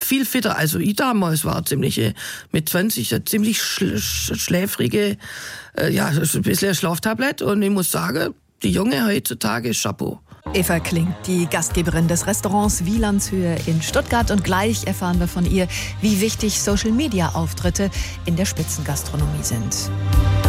viel fitter. Also ich damals war mit 20 eine ziemlich schläfrige, ein bisschen ein Schlaftablett. Und ich muss sagen, die Junge heutzutage, Chapeau. Eva Klink, die Gastgeberin des Restaurants Wielandshöhe in Stuttgart. Und gleich erfahren wir von ihr, wie wichtig Social-Media-Auftritte in der Spitzengastronomie sind.